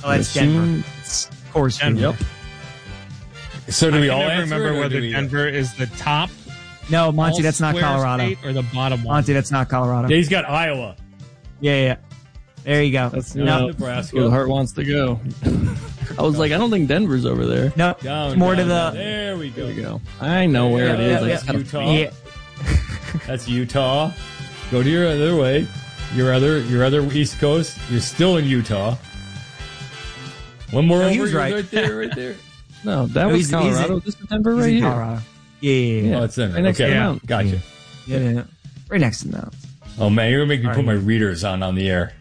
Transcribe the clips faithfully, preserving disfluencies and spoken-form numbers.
Oh, that's Denver. It's Coors Field. Yep. So do I we can all never answer remember it, or whether do we- Denver is the top. No, Monty, that's not all-square Colorado. state or the bottom one. Monty, that's not Colorado. Yeah, he's got Iowa. Yeah, yeah. There you go. That's no, no, Nebraska. where the heart wants to go. I was like, I don't think Denver's over there. no. Down, It's more down, to the. down. There we go. There we go. I know where Yeah, it is. yeah, I yeah. just gotta- Utah. Yeah. That's Utah. Go to your other way. Your other, your other East Coast. You're still in Utah. One more No, over. he was You're right. right there, right there. No, that No, was he's- he's in- Colorado. This is Denver He's right in here. Colorado. Yeah, yeah, yeah. Yeah. Oh, it's in. Right next to Okay, the yeah. mountain. Gotcha. Yeah, yeah, yeah. Right next to the mountains. Oh man, you're gonna make me All put my right. readers on on the air.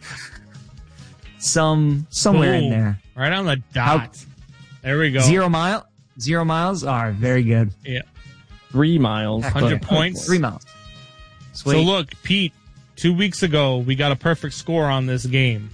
Some somewhere in Boom. there. Right on the dot. There we go. Zero mile. Zero miles. All right, very good. Yeah. Three miles. one hundred but- points. Three miles. Sweet. So look, Pete, two weeks ago we got a perfect score on this game.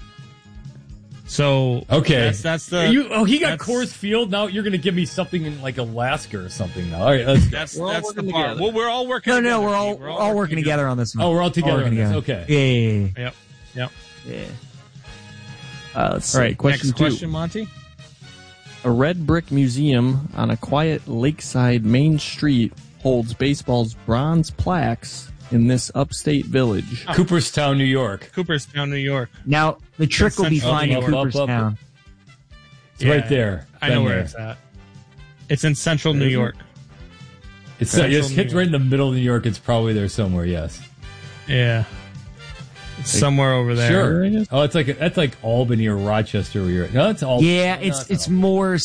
So Okay, that's that's the You, oh, he got that's- Coors Field. Now you're gonna give me something in like Alaska or something. Now, all right. Let's go. that's We're all that's the working part. together. Well, we're all working. no, no, together, we're all Pete. we're all working together on this one. Oh, we're all together working on this. together. Okay. Yeah, yeah, Yep. Yep. yeah. yeah. Uh, let's All see. right, question Next two. question, Monty. A red brick museum on a quiet lakeside main street holds baseball's bronze plaques in this upstate village. Cooperstown, New York. Cooperstown, New York. Now the trick will be Central finding New York. Up, up, up. Cooperstown. It's Yeah, right there. I know Been where there. it's at. It's in central New Is it? York. It's, Central it's, New it's York. right in the middle of New York. It's probably there somewhere. Yes. Yeah. It's somewhere over there. Sure. it is. Oh, it's like that's like Albany or Rochester. Where you're. No, it's Albany. Yeah, No, it's not it's Albany. more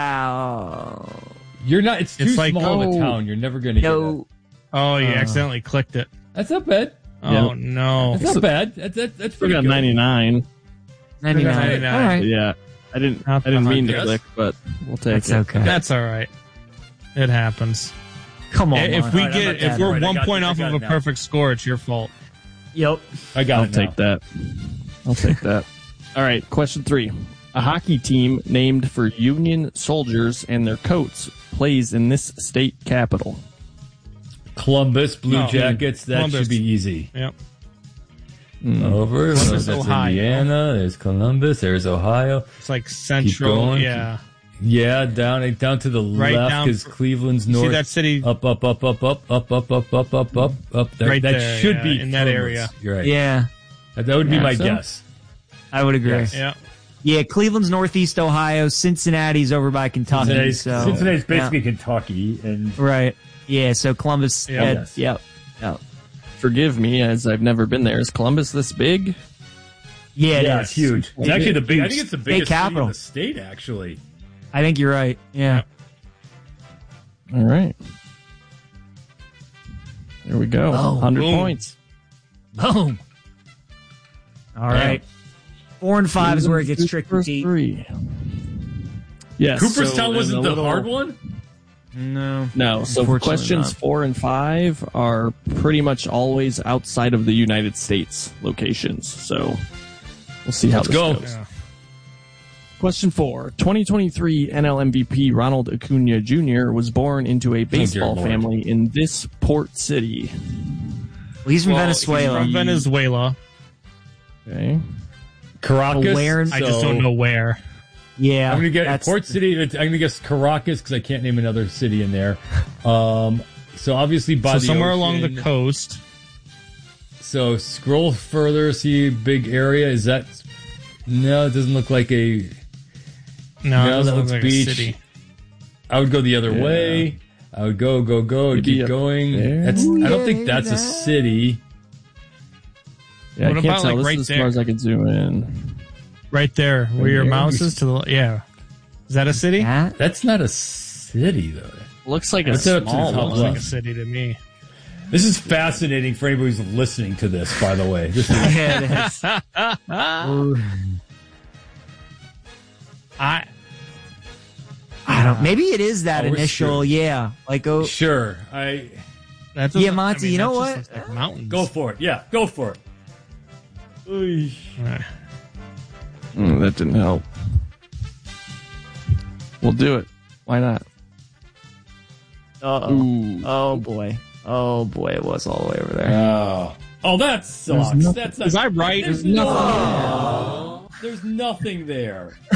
south. You're not. It's too It's like- small of a Oh. town. You're never gonna get that. No, Oh, you Uh. accidentally clicked it. That's not bad. Oh Yeah. no. That's not bad. That's that, that's We pretty got good. ninety-nine. ninety-nine. ninety-nine. All right, Yeah, I didn't. Not I didn't the mean to hundreds. click, but we'll take that's it. okay. That's all right. It happens. Come on, if we Monty. get, not if bad. we're Right, I one got point it. I off got of it a now. perfect score, it's your fault. Yep. I got I'll it. take now. that. I'll take that. All right, question three. A hockey team named for Union soldiers and their coats plays in this state capital. Columbus Blue No. Jackets. That Columbus. should be easy. Yep. Over. Columbus, so that's Ohio. Indiana. There's Columbus. There's Ohio. It's like central. going. Yeah. Yeah, down down to the Right left down- is Cleveland's north. See that city Up, up, up, up, up, up, up, up, up, up, up, up. There, Right that there, should yeah, be in that Columbus. area. You're right. Yeah, That, that would be Yeah, my so? guess. I would agree. Yes. Yeah. Yeah, Cleveland's northeast Ohio. Cincinnati's over by Kentucky. Cincinnati's, so, Cincinnati's basically yeah. Kentucky, and Right. Yeah, so Columbus. Yeah. had- Yes. Yep. Yep. Forgive me, as I've never been there. Is Columbus this big? Yeah, it yeah, is. it's huge. It's actually the big. I think it's the State biggest city capital. in the state. Actually, I think you're right. Yeah. All right. There we go. Oh, one hundred boom. points. Boom. All right. Four and five is where it gets tricky. First Pete. three. Yes. Cooperstown so wasn't in the little- hard one. No. No. So Unfortunately questions not. four and five are pretty much always outside of the United States locations. So we'll see how Let's this go. goes. Yeah. Question four. twenty twenty-three N L M V P Ronald Acuna Junior was born into a baseball Lord. family in this port city. Well, he's from Well, Venezuela. He's from Venezuela. Okay. Caracas. Where- I just don't know where. Yeah. I'm gonna get that's- Port City. I'm gonna guess Caracas because I can't name another city in there. Um, so obviously by So the somewhere along ocean. the coast. So scroll further, see big area. Is that? No, it doesn't look like a. No, No, it doesn't that look looks like beach. a city. I would go the other Yeah. way. I would go, go, go, Maybe keep up going. there? That's. I don't think Yeah, that's a that- city. Yeah, What I can't about, tell. like, this right is as there? far as I can zoom in. Right there, where your there? mouse is to the yeah. Is that a city? That? That's not a city though. Looks like a Let's head up to the small top one. Looks like a left. city to me. This is fascinating for anybody who's listening to this. By the way, this is. Yeah, it is. Ooh. I I don't. Maybe it is that Oh, we're initial. screwed. Yeah. Like oh. Sure, I that Yeah, doesn't- Monty, I mean, you know that's what? just like mountains. go for it. Yeah, go for it. Oy. Right. Mm, that didn't help. We'll do it. Why not? Uh-oh. Ooh. Oh boy. Oh boy. It was all the way over there. Oh, oh, that sucks. nothing- That's not, Was I right? There's There's no. There's nothing there.